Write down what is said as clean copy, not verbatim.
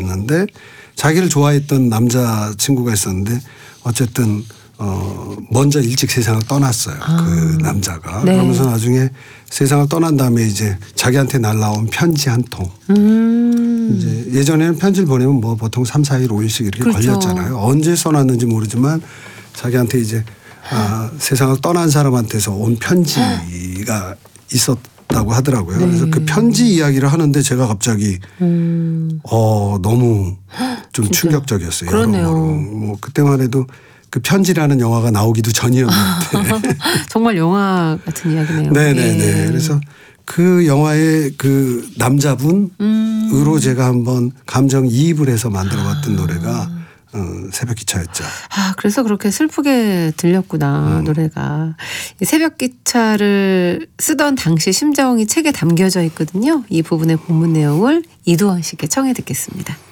있었는데 자기를 좋아했던 남자친구가 있었는데 어쨌든 먼저 일찍 세상을 떠났어요. 그 남자가. 네. 그러면서 나중에 세상을 떠난 다음에 이제 자기한테 날라온 편지 한 통. 이제 예전에는 편지를 보내면 뭐 보통 3, 4일, 5일씩 이렇게 그렇죠. 걸렸잖아요. 언제 써놨는지 모르지만 자기한테 이제 세상을 떠난 사람한테서 온 편지가 있었다고 하더라고요. 네. 그래서 그 편지 이야기를 하는데 제가 갑자기 너무 좀 진짜. 충격적이었어요. 그러네요. 여러모로. 뭐 그때만 해도 그 편지라는 영화가 나오기도 전이었는데 정말 영화 같은 이야기네요. 네네네. 예. 그래서 그 영화의 그 남자분으로 제가 한번 감정이입을 해서 만들어봤던 노래가 새벽기차였죠. 그래서 그렇게 슬프게 들렸구나 노래가. 이 새벽기차를 쓰던 당시 심정이 책에 담겨져 있거든요. 이 부분의 본문 내용을 이두원 씨께 청해 듣겠습니다.